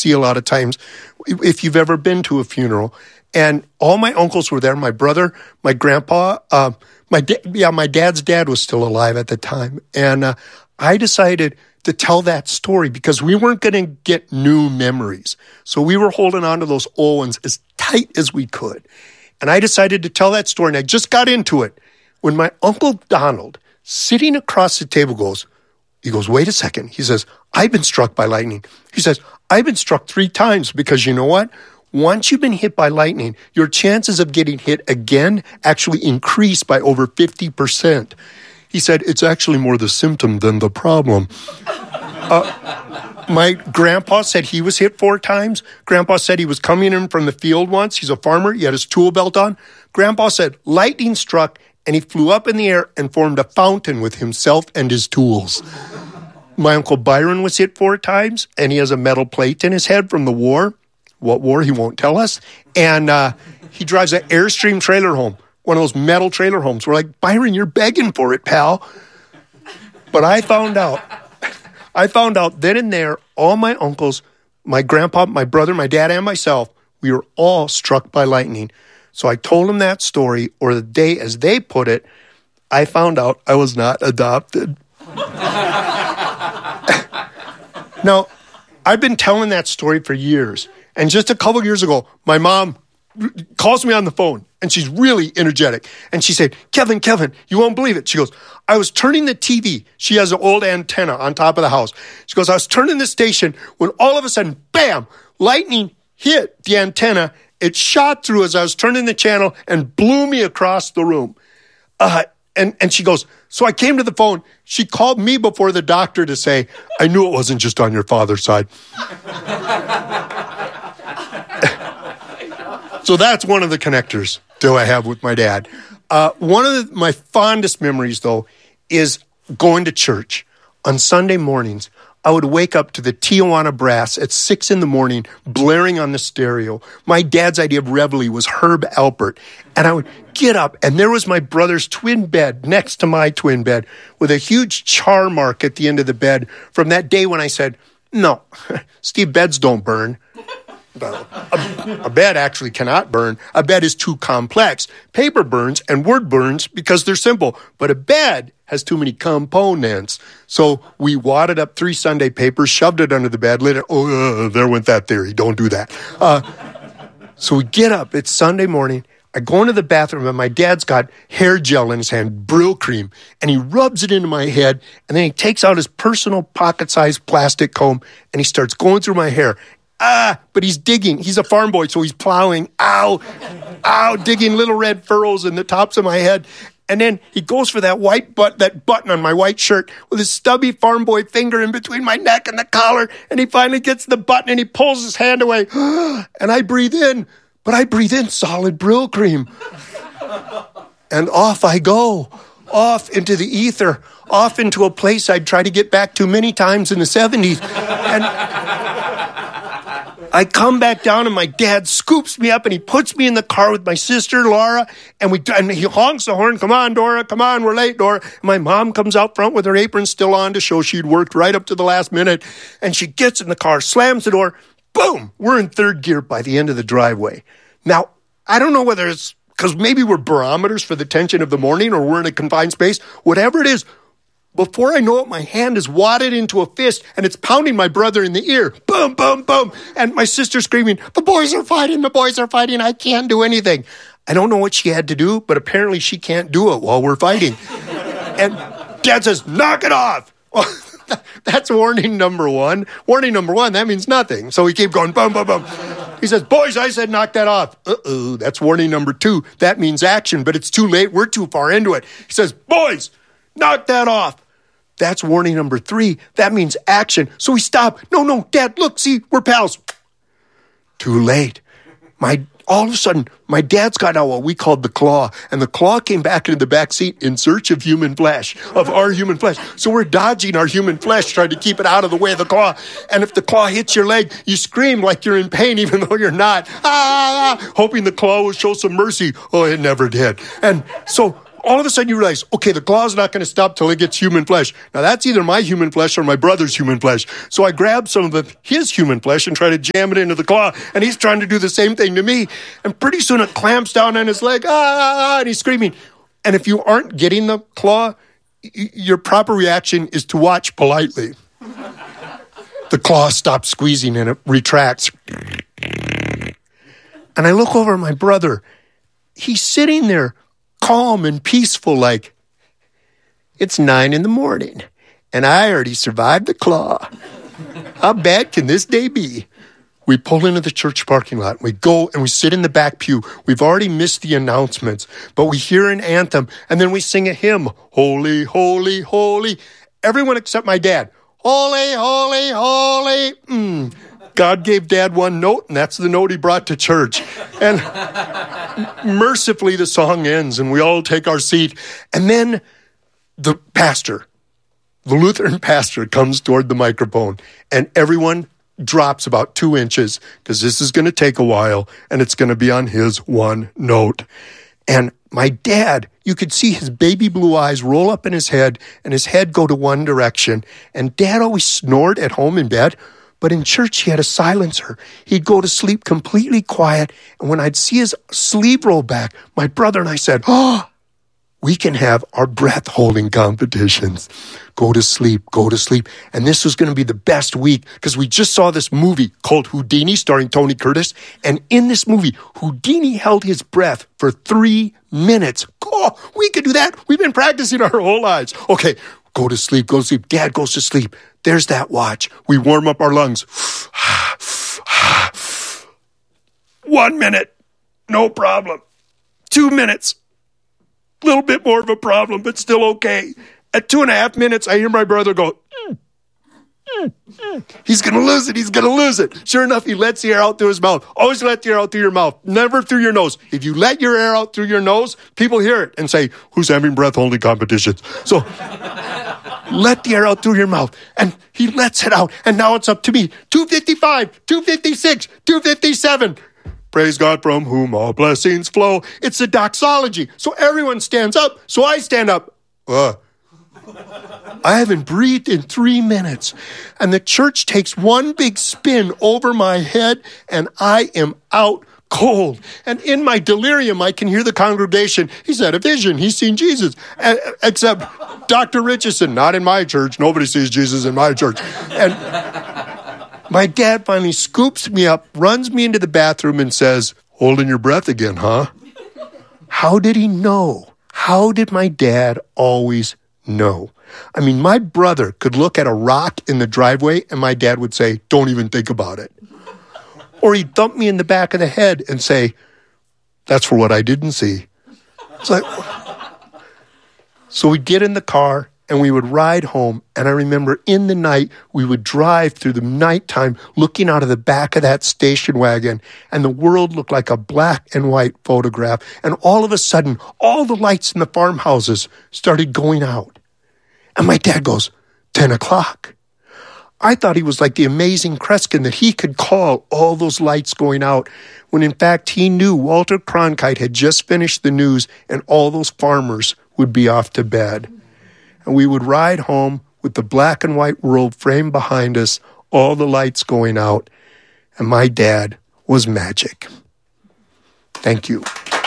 see a lot of times if you've ever been to a funeral. And all my uncles were there, my brother, my grandpa, my dad's dad was still alive at the time. And I decided to tell that story because we weren't going to get new memories. So we were holding on to those old ones as tight as we could. And I decided to tell that story, and I just got into it when my Uncle Donald, sitting across the table, goes, wait a second. He says, I've been struck by lightning. He says, I've been struck 3 times because you know what? Once you've been hit by lightning, your chances of getting hit again actually increase by over 50%. He said, it's actually more the symptom than the problem. My grandpa said he was hit 4 times. Grandpa said he was coming in from the field once. He's a farmer. He had his tool belt on. Grandpa said lightning struck and he flew up in the air and formed a fountain with himself and his tools. My Uncle Byron was hit 4 times, and he has a metal plate in his head from the war. What war? He won't tell us. And he drives an Airstream trailer home, one of those metal trailer homes. We're like, Byron, you're begging for it, pal. But I found out then and there, all my uncles, my grandpa, my brother, my dad, and myself, we were all struck by lightning. So I told them that story, or the day, as they put it, I found out I was not adopted. Now, I've been telling that story for years. And just a couple years ago, my mom calls me on the phone, and she's really energetic. And she said, Kevin, you won't believe it. She goes, I was turning the TV. She has an old antenna on top of the house. She goes, I was turning the station when all of a sudden, bam, lightning hit the antenna. It shot through as I was turning the channel and blew me across the room. And she goes, so I came to the phone. She called me before the doctor to say, I knew it wasn't just on your father's side. So that's one of the connectors that I have with my dad. One of my fondest memories, though, is going to church. On Sunday mornings, I would wake up to the Tijuana Brass at 6 a.m, blaring on the stereo. My dad's idea of reveille was Herb Alpert. And I would get up, and there was my brother's twin bed next to my twin bed with a huge char mark at the end of the bed from that day when I said, no, Steve, beds don't burn. A bed actually cannot burn. A bed is too complex. Paper burns and word burns because they're simple. But a bed has too many components. So we wadded up 3 Sunday papers, shoved it under the bed, lit it. Oh, there went that theory. Don't do that. So we get up. It's Sunday morning. I go into the bathroom, and my dad's got hair gel in his hand, Brill cream, and he rubs it into my head, and then he takes out his personal pocket-sized plastic comb, and he starts going through my hair. But he's digging. He's a farm boy, so he's plowing. Ow, digging little red furrows in the tops of my head. And then he goes for that button on my white shirt with his stubby farm boy finger in between my neck and the collar. And he finally gets the button and he pulls his hand away. And I breathe in, but I breathe in solid Brill cream. And off I go, off into the ether, off into a place I'd try to get back to many times in the 70s. And I come back down, and my dad scoops me up, and he puts me in the car with my sister, Laura, and he honks the horn, come on, Dora, come on, we're late, Dora. And my mom comes out front with her apron still on to show she'd worked right up to the last minute, and she gets in the car, slams the door, boom, we're in 3rd gear by the end of the driveway. Now, I don't know whether it's because maybe we're barometers for the tension of the morning, or we're in a confined space, whatever it is. Before I know it, my hand is wadded into a fist, and it's pounding my brother in the ear. Boom, boom, boom. And my sister screaming, the boys are fighting, I can't do anything. I don't know what she had to do, but apparently she can't do it while we're fighting. And Dad says, knock it off. Well, that's warning number 1. Warning number 1, that means nothing. So we keep going, boom, boom, boom. He says, boys, I said knock that off. Uh-oh, that's warning number 2. That means action, but it's too late. We're too far into it. He says, boys, knock that off. That's warning number 3. That means action. So we stop. No, Dad, look, see, we're pals. Too late. All of a sudden, my dad's got out what we called the claw, and the claw came back into the back seat in search of human flesh, of our human flesh. So we're dodging our human flesh, trying to keep it out of the way of the claw. And if the claw hits your leg, you scream like you're in pain, even though you're not. Hoping the claw will show some mercy. Oh, it never did. And so all of a sudden you realize, okay, the claw's not going to stop till it gets human flesh. Now that's either my human flesh or my brother's human flesh. So I grab some of his human flesh and try to jam it into the claw, and he's trying to do the same thing to me. And pretty soon it clamps down on his leg, and he's screaming. And if you aren't getting the claw, your proper reaction is to watch politely. The claw stops squeezing and it retracts. And I look over at my brother. He's sitting there calm and peaceful like, it's 9 a.m. and I already survived the claw. How bad can this day be? We pull into the church parking lot. We go and we sit in the back pew. We've already missed the announcements, but we hear an anthem and then we sing a hymn. Holy, holy, holy. Everyone except my dad. Holy, holy, holy. God gave Dad one note, and that's the note he brought to church. And mercifully, the song ends, and we all take our seat. And then the pastor, the Lutheran pastor, comes toward the microphone, and everyone drops about 2 inches, because this is going to take a while, and it's going to be on his one note. And my dad, you could see his baby blue eyes roll up in his head, and his head go to one direction. And Dad always snored at home in bed, but in church he had a silencer. He'd go to sleep completely quiet, and when I'd see his sleeve roll back, my brother and I said, we can have our breath-holding competitions. Go to sleep, go to sleep. And this was going to be the best week because we just saw this movie called Houdini starring Tony Curtis. And in this movie, Houdini held his breath for 3 minutes. Oh, we could do that. We've been practicing our whole lives. Okay, go to sleep, go to sleep. Dad goes to sleep. There's that watch. We warm up our lungs. 1 minute, no problem. 2 minutes. Little bit more of a problem, but still okay. At 2.5 minutes, I hear my brother go, He's going to lose it. He's going to lose it. Sure enough, he lets the air out through his mouth. Always let the air out through your mouth, never through your nose. If you let your air out through your nose, people hear it and say, who's having breath-holding competitions? So let the air out through your mouth. And he lets it out. And now it's up to me. 255, 256, 257. Praise God from whom all blessings flow. It's a doxology. So everyone stands up. So I stand up. I haven't breathed in 3 minutes. And the church takes one big spin over my head, and I am out cold. And in my delirium, I can hear the congregation. He's had a vision. He's seen Jesus. Except Dr. Richardson, not in my church. Nobody sees Jesus in my church. And my dad finally scoops me up, runs me into the bathroom, and says, holding your breath again, huh? How did he know? How did my dad always know? I mean, my brother could look at a rock in the driveway, and my dad would say, don't even think about it. Or he'd thump me in the back of the head and say, that's for what I didn't see. It's like, so we'd get in the car, and we would ride home, and I remember in the night, we would drive through the nighttime looking out of the back of that station wagon, and the world looked like a black and white photograph, and all of a sudden, all the lights in the farmhouses started going out. And my dad goes, 10 o'clock. I thought he was like the amazing Kreskin, that he could call all those lights going out, when in fact he knew Walter Cronkite had just finished the news, and all those farmers would be off to bed. And we would ride home with the black and white world framed behind us, all the lights going out, and my dad was magic. Thank you.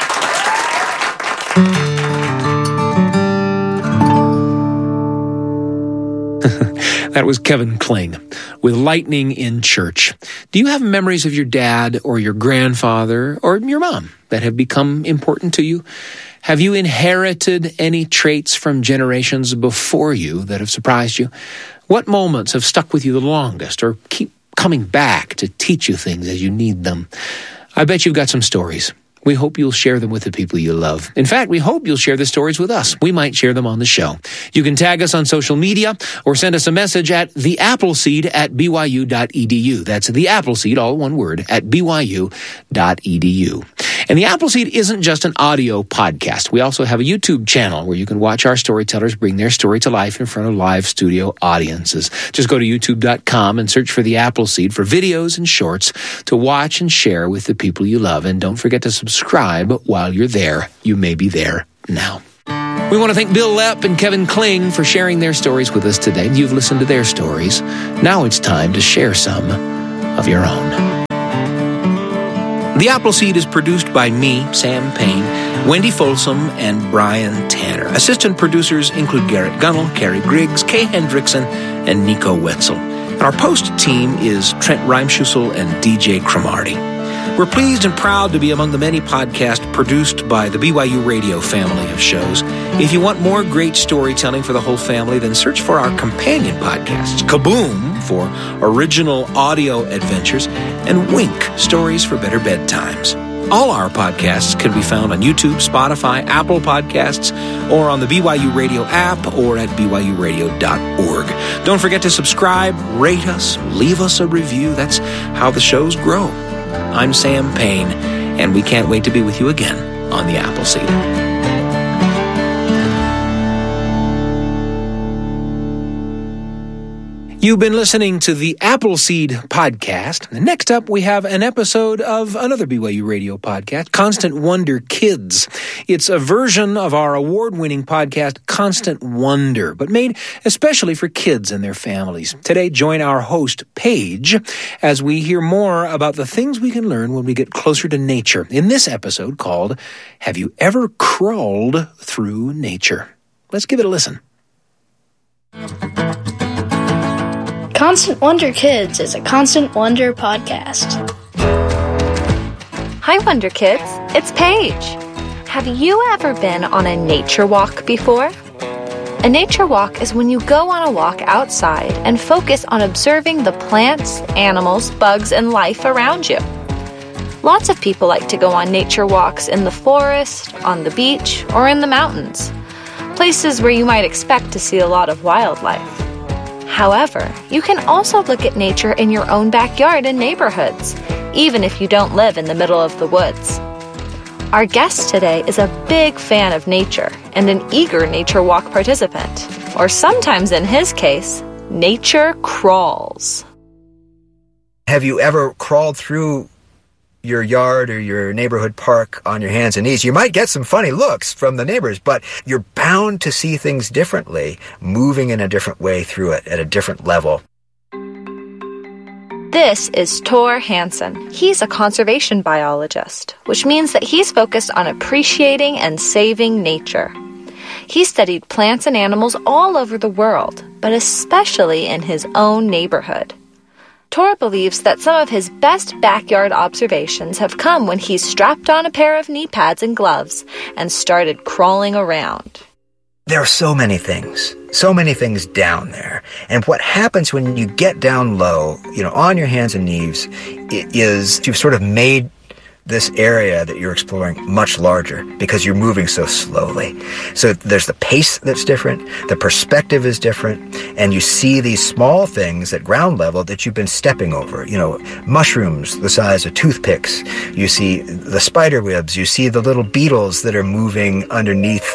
That was Kevin Kling with Lightning in Church. Do you have memories of your dad or your grandfather or your mom that have become important to you? Have you inherited any traits from generations before you that have surprised you? What moments have stuck with you the longest or keep coming back to teach you things as you need them? I bet you've got some stories. We hope you'll share them with the people you love. In fact, we hope you'll share the stories with us. We might share them on the show. You can tag us on social media or send us a message at theappleseed@byu.edu. That's the Appleseed, all one word, at byu.edu. And the Appleseed isn't just an audio podcast. We also have a YouTube channel where you can watch our storytellers bring their story to life in front of live studio audiences. Just go to youtube.com and search for the Appleseed for videos and shorts to watch and share with the people you love. And don't forget to subscribe while you're there. You may be there now. We want to thank Bill Lepp and Kevin Kling for sharing their stories with us today. You've listened to their stories. Now it's time to share some of your own. The Appleseed is produced by me, Sam Payne, Wendy Folsom, and Brian Tanner. Assistant producers include Garrett Gunnell, Carrie Griggs, Kay Hendrickson, and Nico Wetzel. And our post team is Trent Reimschussel and DJ Cromartie. We're pleased and proud to be among the many podcasts produced by the BYU Radio family of shows. If you want more great storytelling for the whole family, then search for our companion podcasts, Kaboom for original audio adventures, and Wink, stories for better bedtimes. All our podcasts can be found on YouTube, Spotify, Apple Podcasts, or on the BYU Radio app or at byuradio.org. Don't forget to subscribe, rate us, leave us a review. That's how the shows grow. I'm Sam Payne, and we can't wait to be with you again on the Appleseed. You've been listening to the Appleseed Podcast. Next up, we have an episode of another BYU Radio podcast, Constant Wonder Kids. It's a version of our award-winning podcast, Constant Wonder, but made especially for kids and their families. Today, join our host, Paige, as we hear more about the things we can learn when we get closer to nature in this episode called, Have You Ever Crawled Through Nature? Let's give it a listen. Constant Wonder Kids is a Constant Wonder podcast. Hi, Wonder Kids. It's Paige. Have you ever been on a nature walk before? A nature walk is when you go on a walk outside and focus on observing the plants, animals, bugs, and life around you. Lots of people like to go on nature walks in the forest, on the beach, or in the mountains, places where you might expect to see a lot of wildlife. However, you can also look at nature in your own backyard and neighborhoods, even if you don't live in the middle of the woods. Our guest today is a big fan of nature and an eager nature walk participant, or sometimes in his case, nature crawls. Have you ever crawled through your yard or your neighborhood park on your hands and knees? You might get some funny looks from the neighbors, but you're bound to see things differently, moving in a different way through it at a different level. This is Tor Hansen. He's a conservation biologist, which means that he's focused on appreciating and saving nature. He studied plants and animals all over the world, but especially in his own neighborhood. Tor believes that some of his best backyard observations have come when he's strapped on a pair of knee pads and gloves and started crawling around. There are so many things down there. And what happens when you get down low, on your hands and knees, is you've sort of made this area that you're exploring much larger because you're moving so slowly. So there's the pace that's different, the perspective is different, and you see these small things at ground level that you've been stepping over. Mushrooms the size of toothpicks. You see the spider webs. You see the little beetles that are moving underneath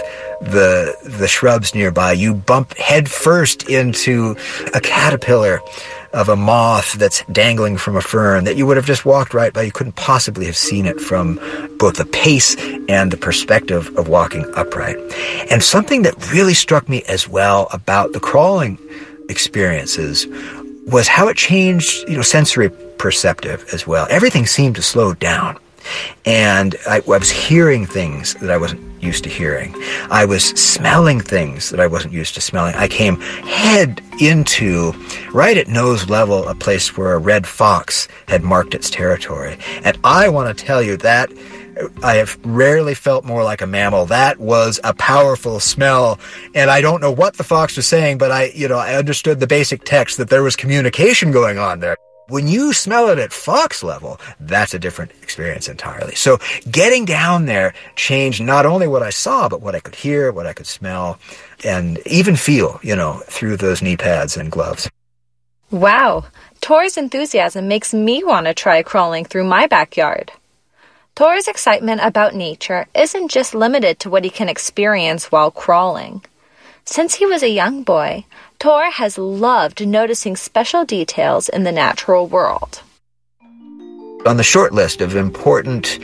the shrubs nearby. You bump head first into a caterpillar of a moth that's dangling from a fern that you would have just walked right by. You couldn't possibly have seen it from both the pace and the perspective of walking upright. And something that really struck me as well about the crawling experiences was how it changed, sensory perceptive as well. Everything seemed to slow down. And I was hearing things that I wasn't used to hearing. I was smelling things that I wasn't used to smelling. I came head into, right at nose level, a place where a red fox had marked its territory. And I want to tell you that I have rarely felt more like a mammal. That was a powerful smell. And I don't know what the fox was saying, but I understood the basic text that there was communication going on there. When you smell it at fox level, that's a different experience entirely. So getting down there changed not only what I saw, but what I could hear, what I could smell, and even feel, through those knee pads and gloves. Wow, Tor's enthusiasm makes me want to try crawling through my backyard. Tor's excitement about nature isn't just limited to what he can experience while crawling. Since he was a young boy, Tor has loved noticing special details in the natural world. On the short list of important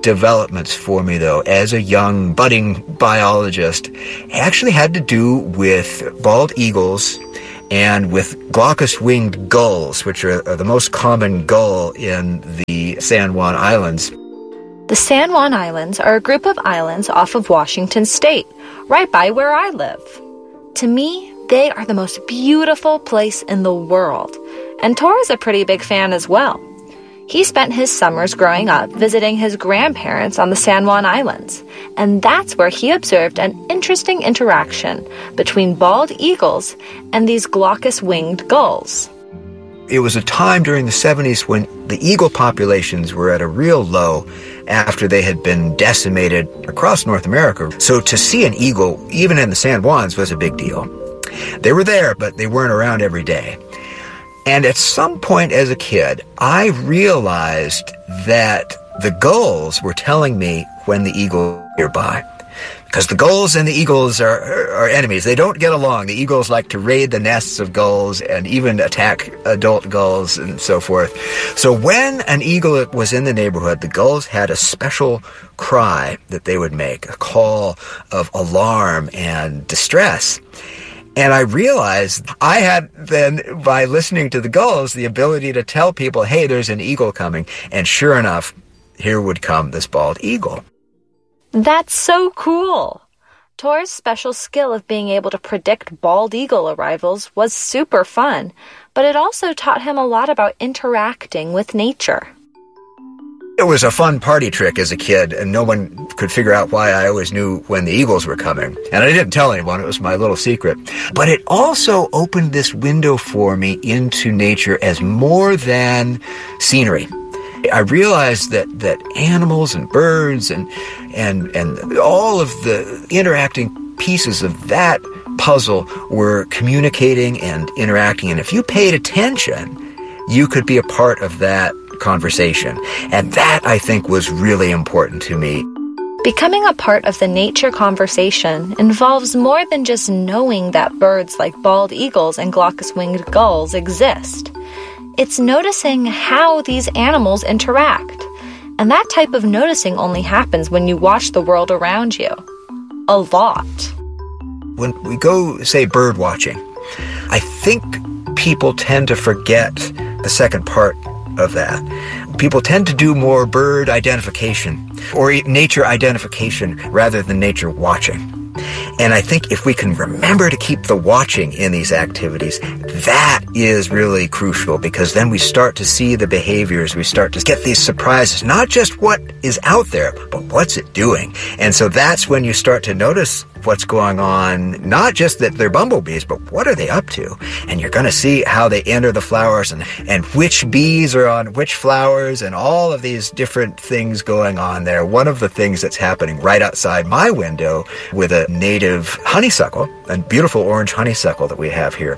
developments for me, though, as a young, budding biologist, actually had to do with bald eagles and with glaucous-winged gulls, which are the most common gull in the San Juan Islands. The San Juan Islands are a group of islands off of Washington State, right by where I live. To me, they are the most beautiful place in the world, and Tor is a pretty big fan as well. He spent his summers growing up visiting his grandparents on the San Juan Islands, and that's where he observed an interesting interaction between bald eagles and these glaucous-winged gulls. It was a time during the 70s when the eagle populations were at a real low after they had been decimated across North America. So to see an eagle, even in the San Juans, was a big deal. They were there, but they weren't around every day. And at some point as a kid, I realized that the gulls were telling me when the eagle was nearby. Because the gulls and the eagles are enemies. They don't get along. The eagles like to raid the nests of gulls and even attack adult gulls and so forth. So when an eagle was in the neighborhood, the gulls had a special cry that they would make, a call of alarm and distress. And I realized I had then, by listening to the gulls, the ability to tell people, hey, there's an eagle coming. And sure enough, here would come this bald eagle. That's so cool! Tor's special skill of being able to predict bald eagle arrivals was super fun, but it also taught him a lot about interacting with nature. It was a fun party trick as a kid, and no one could figure out why I always knew when the eagles were coming. And I didn't tell anyone, it was my little secret. But it also opened this window for me into nature as more than scenery. I realized that animals and birds and all of the interacting pieces of that puzzle were communicating and interacting. And if you paid attention, you could be a part of that conversation. And that, I think, was really important to me. Becoming a part of the nature conversation involves more than just knowing that birds like bald eagles and glaucous-winged gulls exist. It's noticing how these animals interact. And that type of noticing only happens when you watch the world around you. A lot. When we go, say, bird watching, I think people tend to forget the second part of that. People tend to do more bird identification or nature identification rather than nature watching. And I think if we can remember to keep the watching in these activities, that is really crucial, because then we start to see the behaviors, we start to get these surprises, not just what is out there, but what's it doing. And so that's when you start to notice what's going on, not just that they're bumblebees, but what are they up to? And you're going to see how they enter the flowers and which bees are on which flowers and all of these different things going on there. One of the things that's happening right outside my window with a native honeysuckle, a beautiful orange honeysuckle that we have here.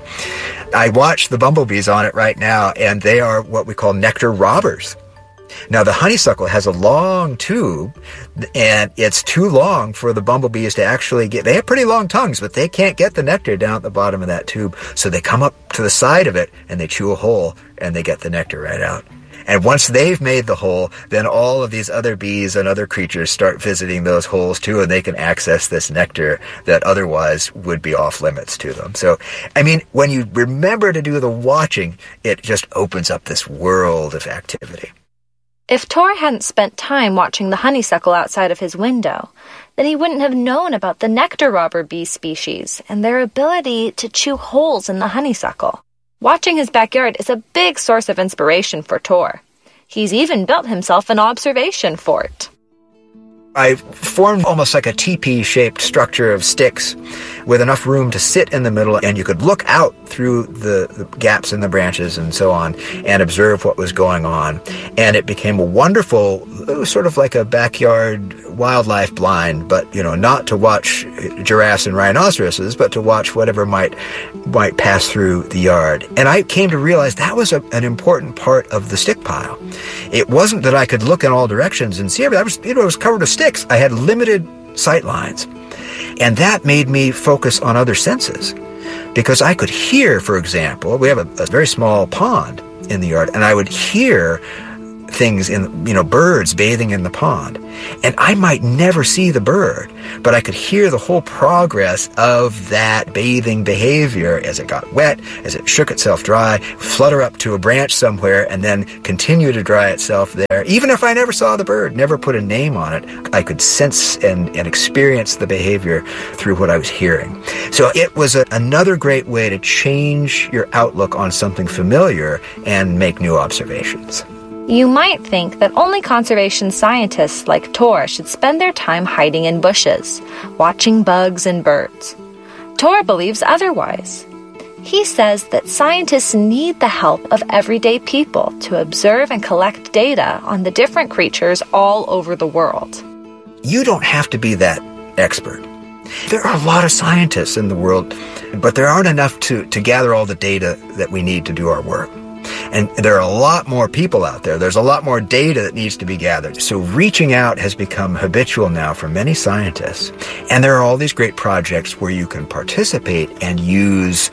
I watch the bumblebees on it right now, and they are what we call nectar robbers. Now, the honeysuckle has a long tube, and it's too long for the bumblebees to actually get. They have pretty long tongues, but they can't get the nectar down at the bottom of that tube. So they come up to the side of it, and they chew a hole, and they get the nectar right out. And once they've made the hole, then all of these other bees and other creatures start visiting those holes too, and they can access this nectar that otherwise would be off limits to them. So, I mean, when you remember to do the watching, it just opens up this world of activity. If Tor hadn't spent time watching the honeysuckle outside of his window, then he wouldn't have known about the nectar robber bee species and their ability to chew holes in the honeysuckle. Watching his backyard is a big source of inspiration for Tor. He's even built himself an observation fort. I formed almost like a teepee-shaped structure of sticks with enough room to sit in the middle, and you could look out through the gaps in the branches and so on and observe what was going on. And it became a wonderful, it was sort of like a backyard wildlife blind, but, you know, not to watch giraffes and rhinoceroses, but to watch whatever might pass through the yard. And I came to realize that was an important part of the stick pile. It wasn't that I could look in all directions and see everything. It was covered with sticks. I had limited sight lines. And that made me focus on other senses. Because I could hear, for example, we have a very small pond in the yard, and I would hear things birds bathing in the pond. And I might never see the bird, but I could hear the whole progress of that bathing behavior as it got wet, as it shook itself dry, flutter up to a branch somewhere, and then continue to dry itself there. Even if I never saw the bird, never put a name on it, I could sense and experience the behavior through what I was hearing. So it was another great way to change your outlook on something familiar and make new observations. You might think that only conservation scientists like Tor should spend their time hiding in bushes, watching bugs and birds. Tor believes otherwise. He says that scientists need the help of everyday people to observe and collect data on the different creatures all over the world. You don't have to be that expert. There are a lot of scientists in the world, but there aren't enough to gather all the data that we need to do our work. And there are a lot more people out there. There's a lot more data that needs to be gathered. So reaching out has become habitual now for many scientists. And there are all these great projects where you can participate and use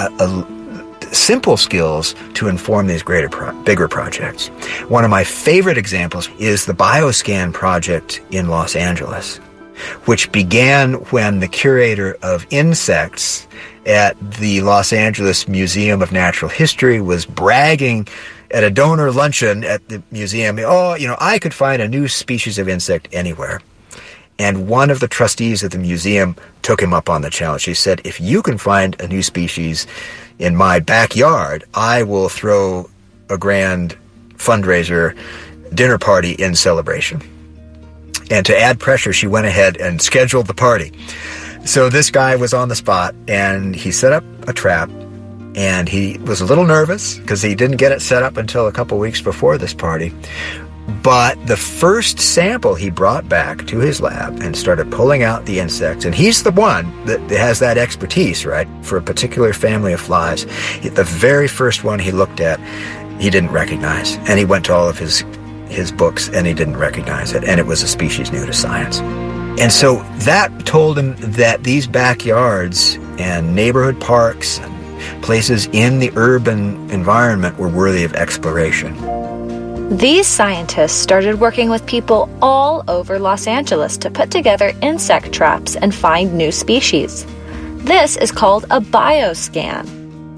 simple skills to inform these bigger projects. One of my favorite examples is the BioScan project in Los Angeles, which began when the curator of insects at the Los Angeles Museum of Natural History was bragging at a donor luncheon at the museum, I could find a new species of insect anywhere. And one of the trustees of the museum took him up on the challenge. He said, if you can find a new species in my backyard, I will throw a grand fundraiser dinner party in celebration. And to add pressure, she went ahead and scheduled the party. So this guy was on the spot, and he set up a trap, and he was a little nervous because he didn't get it set up until a couple weeks before this party. But the first sample he brought back to his lab and started pulling out the insects, and he's the one that has that expertise, right, for a particular family of flies. The very first one he looked at, he didn't recognize, and he went to all of his books, and he didn't recognize it, and it was a species new to science. And so that told him that these backyards and neighborhood parks and places in the urban environment were worthy of exploration. These scientists started working with people all over Los Angeles to put together insect traps and find new species. This is called a bioscan.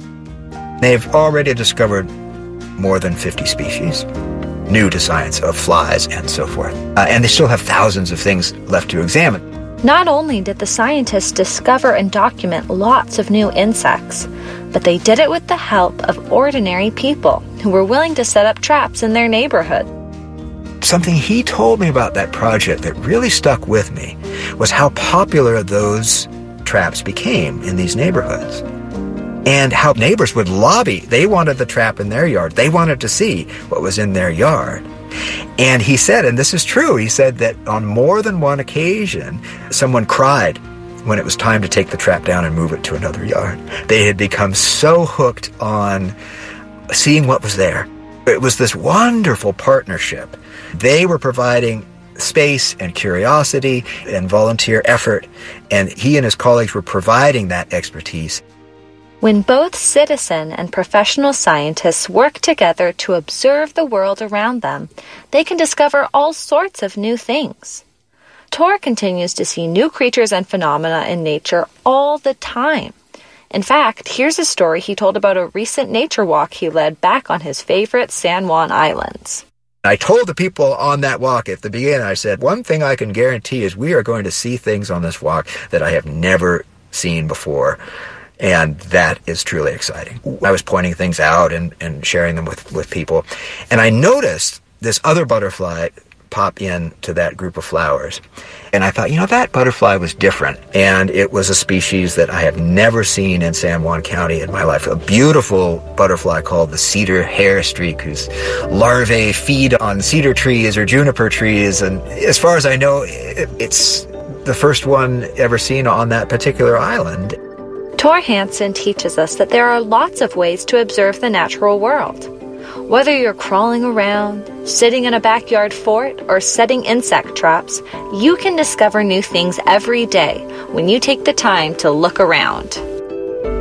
They've already discovered more than 50 species new to science of flies and so forth. And they still have thousands of things left to examine. Not only did the scientists discover and document lots of new insects, but they did it with the help of ordinary people who were willing to set up traps in their neighborhood. Something he told me about that project that really stuck with me was how popular those traps became in these neighborhoods. And how neighbors would lobby. They wanted the trap in their yard. They wanted to see what was in their yard. And he said, and this is true, he said that on more than one occasion, someone cried when it was time to take the trap down and move it to another yard. They had become so hooked on seeing what was there. It was this wonderful partnership. They were providing space and curiosity and volunteer effort, and he and his colleagues were providing that expertise. When both citizen and professional scientists work together to observe the world around them, they can discover all sorts of new things. Tor continues to see new creatures and phenomena in nature all the time. In fact, here's a story he told about a recent nature walk he led back on his favorite San Juan Islands. I told the people on that walk at the beginning, I said, one thing I can guarantee is we are going to see things on this walk that I have never seen before. And that is truly exciting. I was pointing things out and sharing them with people. And I noticed this other butterfly pop into that group of flowers. And I thought, that butterfly was different. And it was a species that I have never seen in San Juan County in my life. A beautiful butterfly called the cedar hair streak, whose larvae feed on cedar trees or juniper trees. And as far as I know, it's the first one ever seen on that particular island. Tor Hansen teaches us that there are lots of ways to observe the natural world. Whether you're crawling around, sitting in a backyard fort, or setting insect traps, you can discover new things every day when you take the time to look around.